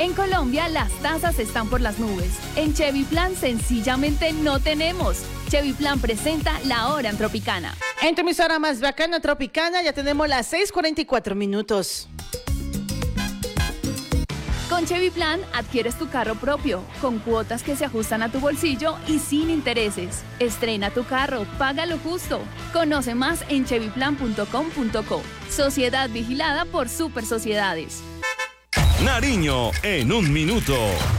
En Colombia las tasas están por las nubes. En Chevy Plan sencillamente no tenemos. Chevy Plan presenta La Hora en Tropicana. En tu emisora más bacana, Tropicana, ya tenemos las 6:44. Con Chevy Plan adquieres tu carro propio, con cuotas que se ajustan a tu bolsillo y sin intereses. Estrena tu carro, paga lo justo. Conoce más en chevyplan.com.co. Sociedad vigilada por Super Sociedades. Nariño en un minuto.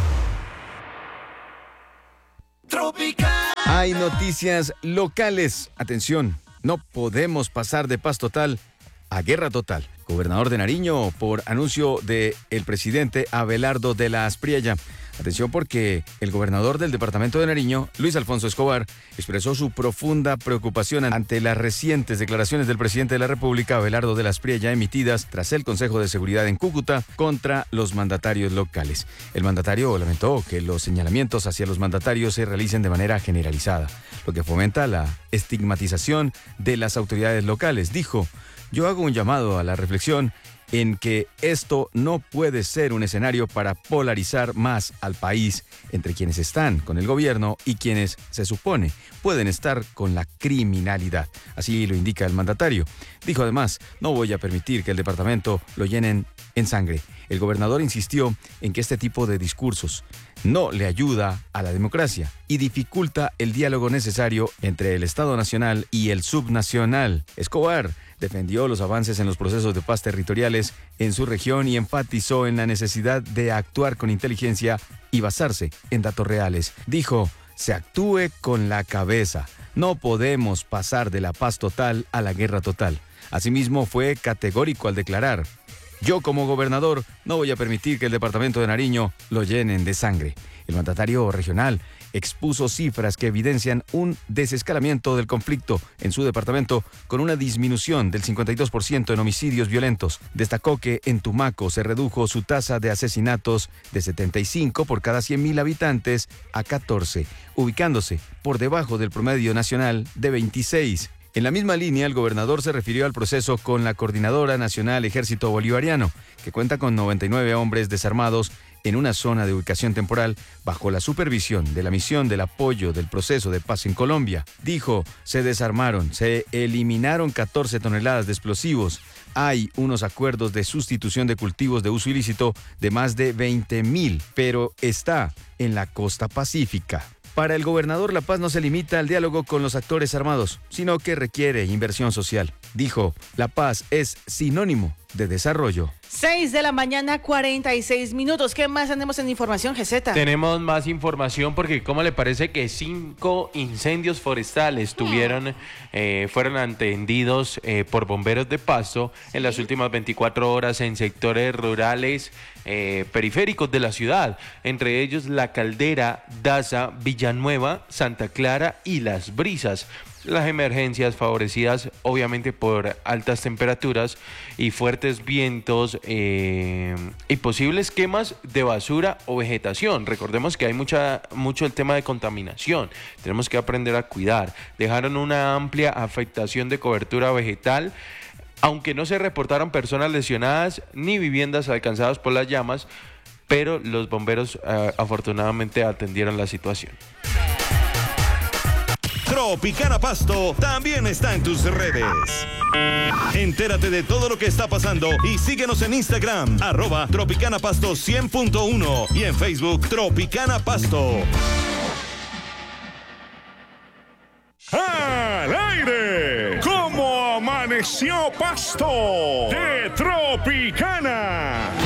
Hay noticias locales. Atención, no podemos pasar de paz total a guerra total. Gobernador de Nariño por anuncio del presidente Abelardo de la Aspriella. Atención porque el gobernador del departamento de Nariño, Luis Alfonso Escobar, expresó su profunda preocupación ante las recientes declaraciones del presidente de la República, Abelardo de la Aspriella, emitidas tras el Consejo de Seguridad en Cúcuta contra los mandatarios locales. El mandatario lamentó que los señalamientos hacia los mandatarios se realicen de manera generalizada, lo que fomenta la estigmatización de las autoridades locales. Dijo: yo hago un llamado a la reflexión en que esto no puede ser un escenario para polarizar más al país entre quienes están con el gobierno y quienes se supone pueden estar con la criminalidad. Así lo indica el mandatario. Dijo además: no voy a permitir que el departamento lo llenen en sangre. El gobernador insistió en que este tipo de discursos no le ayuda a la democracia y dificulta el diálogo necesario entre el Estado Nacional y el subnacional. Escobar defendió los avances en los procesos de paz territoriales en su región y enfatizó en la necesidad de actuar con inteligencia y basarse en datos reales. Dijo: se actúe con la cabeza. No podemos pasar de la paz total a la guerra total. Asimismo, fue categórico al declarar: yo como gobernador no voy a permitir que el departamento de Nariño lo llenen de sangre. El mandatario regional expuso cifras que evidencian un desescalamiento del conflicto en su departamento con una disminución del 52% en homicidios violentos. Destacó que en Tumaco se redujo su tasa de asesinatos de 75 por cada 100.000 habitantes a 14, ubicándose por debajo del promedio nacional de 26. En la misma línea, el gobernador se refirió al proceso con la Coordinadora Nacional Ejército Bolivariano, que cuenta con 99 hombres desarmados en una zona de ubicación temporal bajo la supervisión de la misión del apoyo del proceso de paz en Colombia. Dijo: se desarmaron, se eliminaron 14 toneladas de explosivos. Hay unos acuerdos de sustitución de cultivos de uso ilícito de más de 20.000, pero está en la costa pacífica. Para el gobernador, la paz no se limita al diálogo con los actores armados, sino que requiere inversión social. Dijo: la paz es sinónimo de desarrollo. 6:46 a.m. ¿Qué más tenemos en información, Geseta? Tenemos más información porque ¿cómo le parece que 5 incendios forestales fueron atendidos por bomberos de Pasto en las últimas 24 horas en sectores rurales periféricos de la ciudad? Entre ellos La Caldera, Daza, Villanueva, Santa Clara y Las Brisas. Las emergencias favorecidas obviamente por altas temperaturas y fuertes vientos y posibles quemas de basura o vegetación. Recordemos que hay mucho el tema de contaminación. Tenemos que aprender a cuidar. Dejaron una amplia afectación de cobertura vegetal, aunque no se reportaron personas lesionadas ni viviendas alcanzadas por las llamas, pero los bomberos afortunadamente atendieron la situación. Tropicana Pasto también está en tus redes. Entérate de todo lo que está pasando y síguenos en Instagram, @TropicanaPasto 100.1 y en Facebook Tropicana Pasto. ¡Al aire! ¿Cómo amaneció Pasto? De Tropicana.